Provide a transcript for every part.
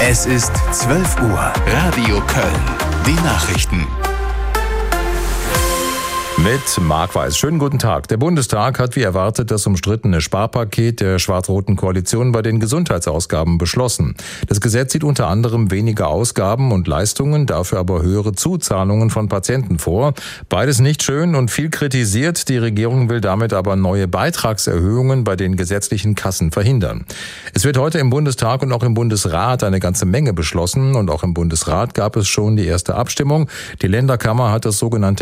Es ist 12 Uhr. Radio Köln. Die Nachrichten. Mit Marc Weiß. Schönen guten Tag. Der Bundestag hat wie erwartet das umstrittene Sparpaket der schwarz-roten Koalition bei den Gesundheitsausgaben beschlossen. Das Gesetz sieht unter anderem weniger Ausgaben und Leistungen, dafür aber höhere Zuzahlungen von Patienten vor. Beides nicht schön und viel kritisiert. Die Regierung will damit aber neue Beitragserhöhungen bei den gesetzlichen Kassen verhindern. Es wird heute im Bundestag und auch im Bundesrat eine ganze Menge beschlossen und auch im Bundesrat gab es schon die erste Abstimmung. Die Länderkammer hat das sogenannte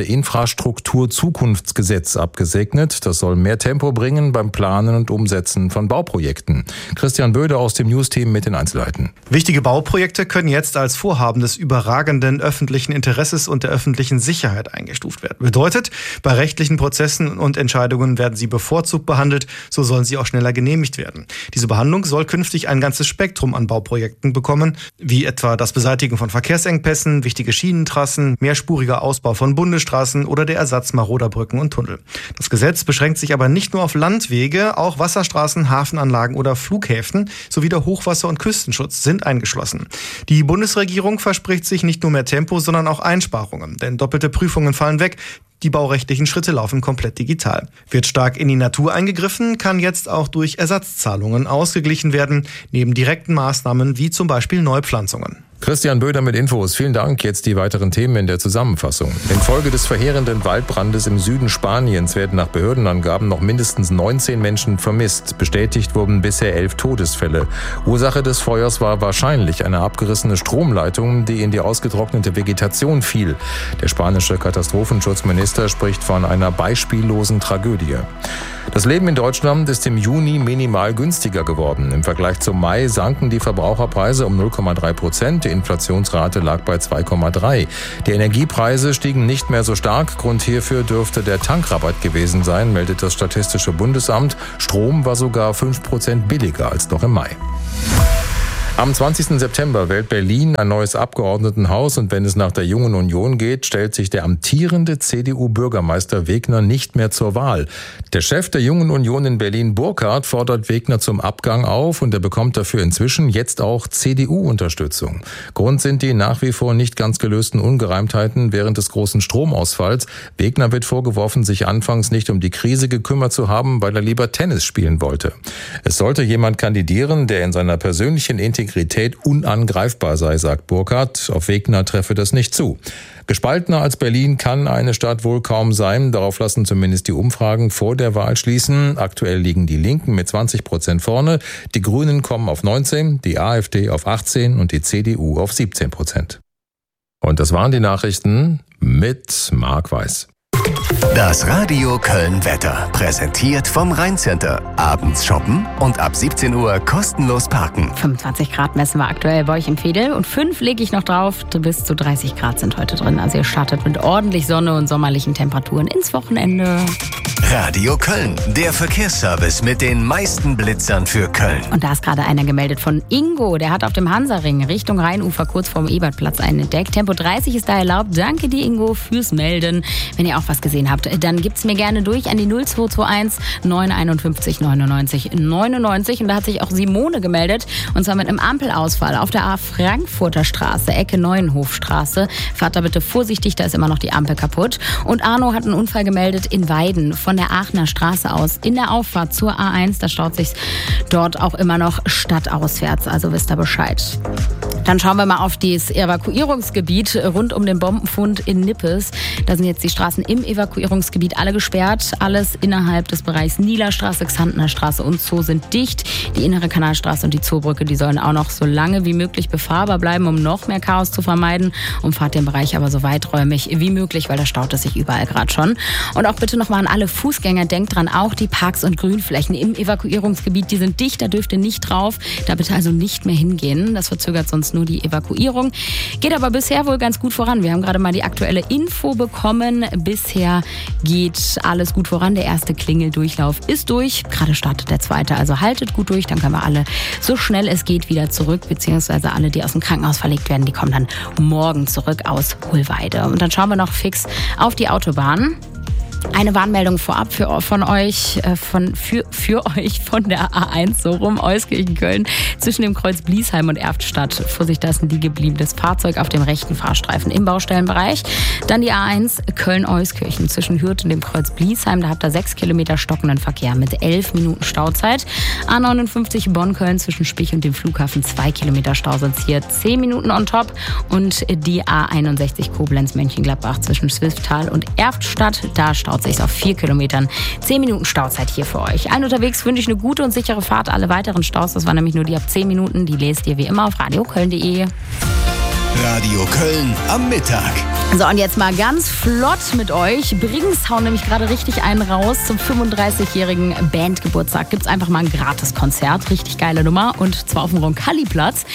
Infrastruktur-Zukunftsgesetz abgesegnet. Das soll mehr Tempo bringen beim Planen und Umsetzen von Bauprojekten. Christian Böde aus dem News-Team mit den Einzelheiten. Wichtige Bauprojekte können jetzt als Vorhaben des überragenden öffentlichen Interesses und der öffentlichen Sicherheit eingestuft werden. Bedeutet, bei rechtlichen Prozessen und Entscheidungen werden sie bevorzugt behandelt, so sollen sie auch schneller genehmigt werden. Diese Behandlung soll künftig ein ganzes Spektrum an Bauprojekten bekommen, wie etwa das Beseitigen von Verkehrsengpässen, wichtige Schienentrassen, mehrspuriger Ausbau von Bundesstraßen oder der Ersatz maroder Brücken und Tunnel. Das Gesetz beschränkt sich aber nicht nur auf Landwege, auch Wasserstraßen, Hafenanlagen oder Flughäfen sowie der Hochwasser- und Küstenschutz sind eingeschlossen. Die Bundesregierung verspricht sich nicht nur mehr Tempo, sondern auch Einsparungen, denn doppelte Prüfungen fallen weg. Die baurechtlichen Schritte laufen komplett digital. Wird stark in die Natur eingegriffen, kann jetzt auch durch Ersatzzahlungen ausgeglichen werden, neben direkten Maßnahmen wie zum Beispiel Neupflanzungen. Christian Böder mit Infos. Vielen Dank. Jetzt die weiteren Themen in der Zusammenfassung. Infolge des verheerenden Waldbrandes im Süden Spaniens werden nach Behördenangaben noch mindestens 19 Menschen vermisst. Bestätigt wurden bisher 11 Todesfälle. Ursache des Feuers war wahrscheinlich eine abgerissene Stromleitung, die in die ausgetrocknete Vegetation fiel. Der spanische Katastrophenschutzminister spricht von einer beispiellosen Tragödie. Das Leben in Deutschland ist im Juni minimal günstiger geworden. Im Vergleich zum Mai sanken die Verbraucherpreise um 0,3%. Die Inflationsrate lag bei 2,3. Die Energiepreise stiegen nicht mehr so stark. Grund hierfür dürfte der Tankrabatt gewesen sein, meldet das Statistische Bundesamt. Strom war sogar 5% billiger als noch im Mai. Am 20. September wählt Berlin ein neues Abgeordnetenhaus und wenn es nach der Jungen Union geht, stellt sich der amtierende CDU-Bürgermeister Wegner nicht mehr zur Wahl. Der Chef der Jungen Union in Berlin, Burkhardt, fordert Wegner zum Abgang auf und er bekommt dafür inzwischen jetzt auch CDU-Unterstützung. Grund sind die nach wie vor nicht ganz gelösten Ungereimtheiten während des großen Stromausfalls. Wegner wird vorgeworfen, sich anfangs nicht um die Krise gekümmert zu haben, weil er lieber Tennis spielen wollte. Es sollte jemand kandidieren, der in seiner persönlichen Integrität unangreifbar sei, sagt Burkhardt. Auf Wegner treffe das nicht zu. Gespaltener als Berlin kann eine Stadt wohl kaum sein. Darauf lassen zumindest die Umfragen vor der Wahl schließen. Aktuell liegen die Linken mit 20% vorne. Die Grünen kommen auf 19%, die AfD auf 18% und die CDU auf 17%. Und das waren die Nachrichten mit Marc Weiß. Das Radio Köln Wetter, präsentiert vom Rhein-Center. Abends shoppen und ab 17 Uhr kostenlos parken. 25 Grad messen wir aktuell bei euch im Veedel und 5 lege ich noch drauf. Bis zu 30 Grad sind heute drin. Also ihr startet mit ordentlich Sonne und sommerlichen Temperaturen ins Wochenende. Radio Köln, der Verkehrsservice mit den meisten Blitzern für Köln. Und da ist gerade einer gemeldet von Ingo. Der hat auf dem Hansaring Richtung Rheinufer kurz vorm Ebertplatz einen entdeckt. Tempo 30 ist da erlaubt. Danke dir, Ingo, fürs Melden. Wenn ihr auch was gesehen habt, dann gibt's mir gerne durch an die 0221 951 99 99. Und da hat sich auch Simone gemeldet. Und zwar mit einem Ampelausfall auf der A-Frankfurter Straße, Ecke Neuenhofstraße. Fahrt da bitte vorsichtig, da ist immer noch die Ampel kaputt. Und Arno hat einen Unfall gemeldet in Weiden von der Aachener Straße aus in der Auffahrt zur A1. Da staut sich dort auch immer noch stadtauswärts. Also wisst ihr Bescheid. Dann schauen wir mal auf das Evakuierungsgebiet rund um den Bombenfund in Nippes. Da sind jetzt die Straßen im Evakuierungsgebiet alle gesperrt. Alles innerhalb des Bereichs Nielerstraße, Xantener Straße und Zoo sind dicht. Die innere Kanalstraße und die Zoobrücke, die sollen auch noch so lange wie möglich befahrbar bleiben, um noch mehr Chaos zu vermeiden. Umfahrt den Bereich aber so weiträumig wie möglich, weil da staut es sich überall gerade schon. Und auch bitte nochmal an alle Fußgänger, denkt dran, auch die Parks und Grünflächen im Evakuierungsgebiet, die sind dicht, da dürft ihr nicht drauf. Da bitte also nicht mehr hingehen. Das verzögert sonst nur die Evakuierung. Geht aber bisher wohl ganz gut voran. Wir haben gerade mal die aktuelle Info bekommen. Bisher geht alles gut voran. Der erste Klingeldurchlauf ist durch. Gerade startet der zweite. Also haltet gut durch. Dann können wir alle so schnell es geht wieder zurück. Beziehungsweise alle, die aus dem Krankenhaus verlegt werden, die kommen dann morgen zurück aus Hohlweide. Und dann schauen wir noch fix auf die Autobahn. Eine Warnmeldung vorab für euch von der A1 so rum, Euskirchen-Köln, zwischen dem Kreuz Bliesheim und Erftstadt. Vorsicht, da ist ein liegebliebenes Fahrzeug auf dem rechten Fahrstreifen im Baustellenbereich. Dann die A1 Köln-Euskirchen zwischen Hürth und dem Kreuz Bliesheim. Da habt ihr 6 Kilometer stockenden Verkehr mit 11 Minuten Stauzeit. A59 Bonn-Köln zwischen Spich und dem Flughafen 2 Kilometer Stau sind hier 10 Minuten on top. Und die A61 Koblenz-Mönchengladbach zwischen Swiftal und Erftstadt. Da staut sich auf 4 Kilometern. 10 Minuten Stauzeit hier für euch. Allen unterwegs wünsche ich eine gute und sichere Fahrt. Alle weiteren Staus, das waren nämlich nur die ab 10 Minuten, die lest ihr wie immer auf radioköln.de. Radio Köln am Mittag. So, und jetzt mal ganz flott mit euch. Brings hauen nämlich gerade richtig einen raus. Zum 35-jährigen Bandgeburtstag gibt's einfach mal ein Gratiskonzert. Richtig geile Nummer. Und zwar auf dem Roncalli-Platz.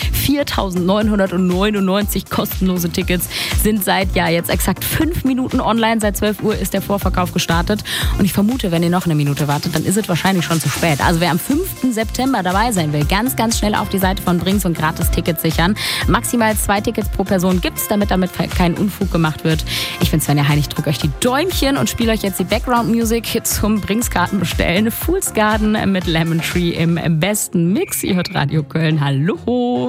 4.999 kostenlose Tickets sind seit jetzt exakt 5 Minuten online. Seit 12 Uhr ist der Vorverkauf gestartet. Und ich vermute, wenn ihr noch eine Minute wartet, dann ist es wahrscheinlich schon zu spät. Also wer am 5. September dabei sein will, ganz, ganz schnell auf die Seite von Brings und Gratis-Tickets sichern. Maximal 2 Tickets pro Person gibt's, damit kein Unfug gemacht wird. Ich bin Svenja Hein, ich drücke euch die Däumchen und spiele euch jetzt die Background-Music zum Bringskarten bestellen. Fool's Garden mit Lemon Tree im besten Mix. Ihr hört Radio Köln. Hallo!